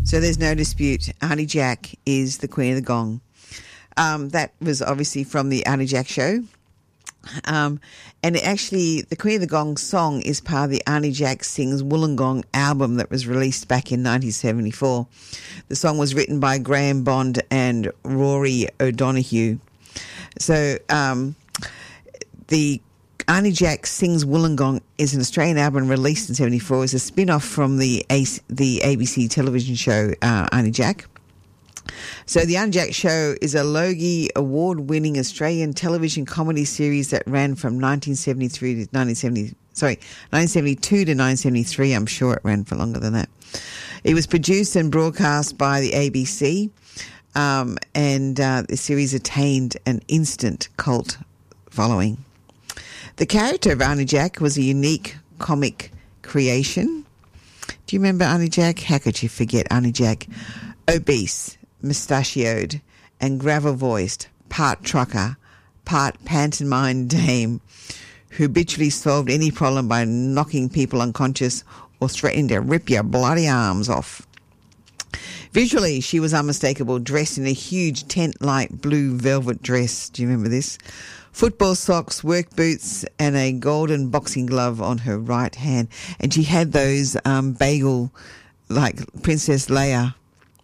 So there's no dispute. Auntie Jack is the Queen of the Gong. That was obviously from the Auntie Jack show. And actually, the Queen of the Gong song is part of the Auntie Jack Sings Wollongong album that was released back in 1974. The song was written by Graham Bond and Rory O'Donoghue. So the Auntie Jack Sings Wollongong is an Australian album released in 74. It's a spin-off from the ABC television show Auntie Jack. So the Auntie Jack Show is a Logie award-winning Australian television comedy series that ran from 1972 to 1973. I'm sure it ran for longer than that. It was produced and broadcast by the ABC, and the series attained an instant cult following. The character of Auntie Jack was a unique comic creation. Do you remember Auntie Jack? How could you forget Auntie Jack? Obese, mustachioed and gravel-voiced, part trucker, part pantomime dame, who habitually solved any problem by knocking people unconscious or threatening to rip your bloody arms off. Visually, she was unmistakable, dressed in a huge tent-like blue velvet dress. Do you remember this? Football socks, work boots, and a golden boxing glove on her right hand. And she had those bagel, like Princess Leia,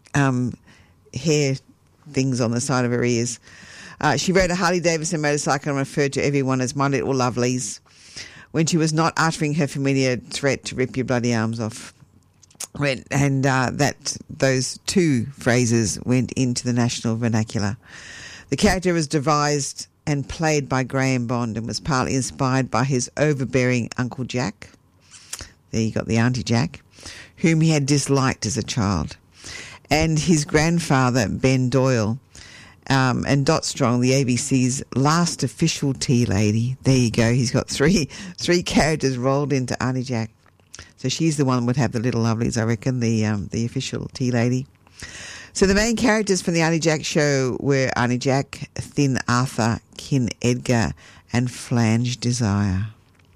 hair things on the side of her ears. She rode a Harley-Davidson motorcycle and referred to everyone as my little lovelies when she was not uttering her familiar threat to rip your bloody arms off. And those two phrases went into the national vernacular. The character was devised and played by Graham Bond and was partly inspired by his overbearing Uncle Jack. There you got the Auntie Jack, whom he had disliked as a child. And his grandfather, Ben Doyle, and Dot Strong, the ABC's last official tea lady. There you go. He's got three characters rolled into Auntie Jack. So she's the one that would have the little lovelies, I reckon, the official tea lady. So the main characters from the Auntie Jack show were Auntie Jack, Thin Arthur, Kin Edgar, and Flange Desire.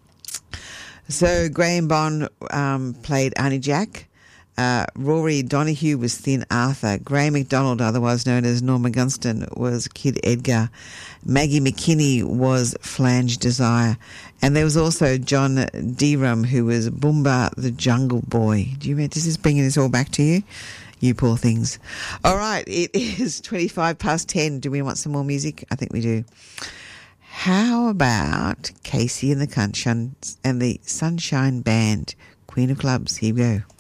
So Graham Bond played Auntie Jack. Rory Donoghue was Thin Arthur. Graham McDonald, otherwise known as Norma Gunston, was Kid Edgar. Maggie McKinney was Flange Desire. And there was also John Deerum, who was Boomba the Jungle Boy. Do you remember? This is bringing this all back to you? You poor things. All right, it is 25 past 10. Do we want some more music? I think we do. How about Casey and the Sunshine Band, Queen of Clubs? Here we go.